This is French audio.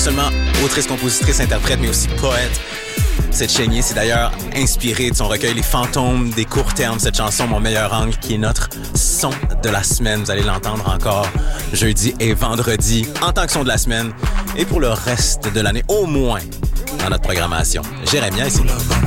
seulement autrice, compositrice, interprète, mais aussi poète. Cette Chénier, c'est d'ailleurs inspiré de son recueil Les Fantômes des courts termes, cette chanson Mon meilleur angle, qui est notre son de la semaine. Vous allez l'entendre encore jeudi et vendredi en tant que son de la semaine et pour le reste de l'année, au moins dans notre programmation. Jérémia, ici.